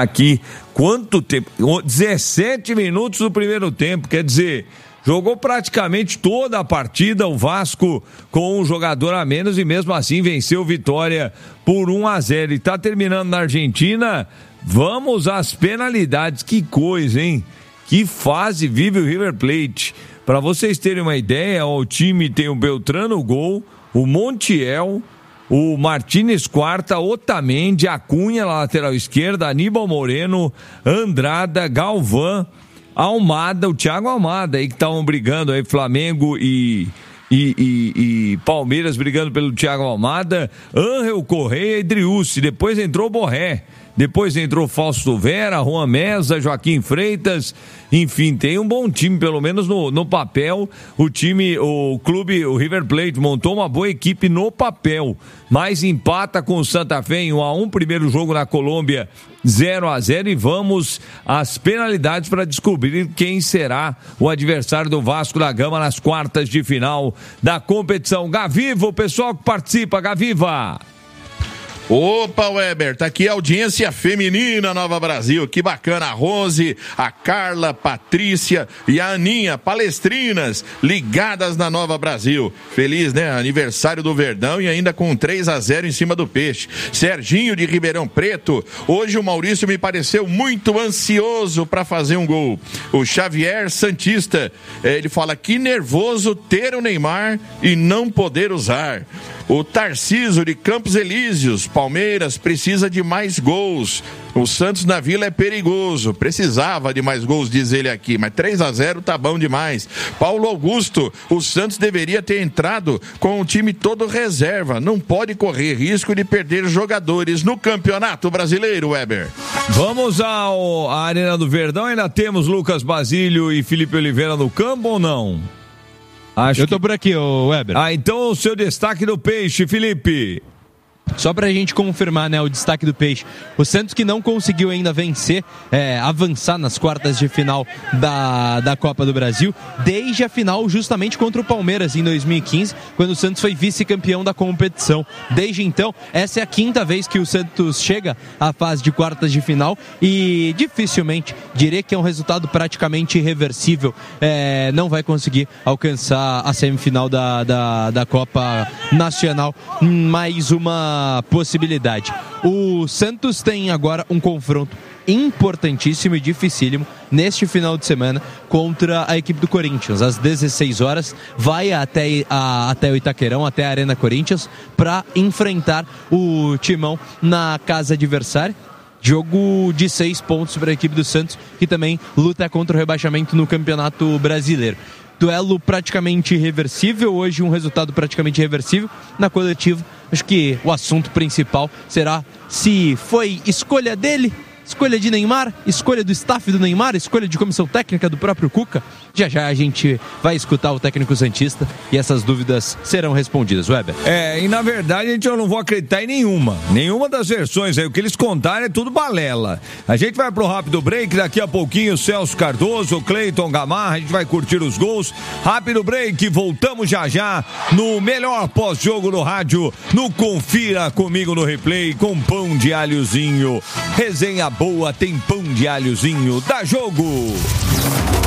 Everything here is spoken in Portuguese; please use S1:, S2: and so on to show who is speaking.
S1: aqui quanto tempo? 17 minutos do primeiro tempo, quer dizer, jogou praticamente toda a partida o Vasco com um jogador a menos e mesmo assim venceu o Vitória por 1-0. E tá terminando na Argentina, vamos às penalidades, que coisa, hein? Que fase vive o River Plate. Para vocês terem uma ideia, o time tem o Beltrán no gol, o Montiel, o Martínez Quarta, Otamendi, Acunha na lateral esquerda, Aníbal Moreno, Andrada, Galvão, Almada, o Thiago Almada aí que estavam brigando aí, Flamengo e Palmeiras brigando pelo Thiago Almada, Ángel Correia e Driussi, depois entrou Borré. Depois entrou Fausto Vera, Juan Meza, Joaquim Freitas, enfim, tem um bom time, pelo menos no papel. O River Plate montou uma boa equipe no papel, mas empata com o Santa Fé em 1-1, primeiro jogo na Colômbia 0-0, e vamos às penalidades para descobrir quem será o adversário do Vasco da Gama nas quartas de final da competição. Gaviva, o pessoal que participa, Gaviva!
S2: Opa, Weber, tá aqui a audiência feminina Nova Brasil, que bacana, a Rose, a Carla, a Patrícia e a Aninha, palestrinas, ligadas na Nova Brasil. Feliz, né? Aniversário do Verdão e ainda com 3-0 em cima do Peixe. Serginho de Ribeirão Preto, hoje o Maurício me pareceu muito ansioso para fazer um gol. O Xavier Santista, ele fala que nervoso ter o Neymar e não poder usar. O Tarciso de Campos Elíseos, Palmeiras precisa de mais gols. O Santos na Vila é perigoso, precisava de mais gols, diz ele aqui, mas 3-0 tá bom demais. Paulo Augusto, o Santos deveria ter entrado com o time todo reserva, não pode correr risco de perder jogadores no Campeonato Brasileiro, Weber.
S1: Vamos à Arena do Verdão, ainda temos Lucas Basílio e Felipe Oliveira no campo ou não?
S3: Eu tô por aqui, Weber.
S1: Então o seu destaque do Peixe, Felipe.
S3: Só pra gente confirmar, né, o destaque do Peixe. O Santos que não conseguiu ainda vencer, avançar nas quartas de final da Copa do Brasil, desde a final justamente contra o Palmeiras em 2015, quando o Santos foi vice-campeão da competição. Desde então, essa é a quinta vez que o Santos chega à fase de quartas de final e dificilmente, diria que é um resultado praticamente irreversível, não vai conseguir alcançar a semifinal da Copa Nacional. Mais uma possibilidade. O Santos tem agora um confronto importantíssimo e dificílimo neste final de semana contra a equipe do Corinthians. Às 16 horas vai até o Itaquerão, até a Arena Corinthians, para enfrentar o Timão na casa adversária. Jogo de 6 pontos para a equipe do Santos, que também luta contra o rebaixamento no Campeonato Brasileiro. Duelo praticamente irreversível, hoje um resultado praticamente irreversível. Na coletiva, acho que o assunto principal será se foi escolha dele, escolha de Neymar, escolha do staff do Neymar, escolha de comissão técnica do próprio Cuca. Já já a gente vai escutar o técnico santista e essas dúvidas serão respondidas, Weber.
S1: E na verdade eu não vou acreditar em nenhuma das versões aí, o que eles contaram é tudo balela. A gente vai pro rápido break, daqui a pouquinho o Celso Cardoso, o Cleiton Gamarra, a gente vai curtir os gols. Rápido break, voltamos já já no melhor pós-jogo do rádio, no Confira Comigo no Replay, com pão de alhozinho. Resenha boa, tem pão de alhozinho, dá jogo!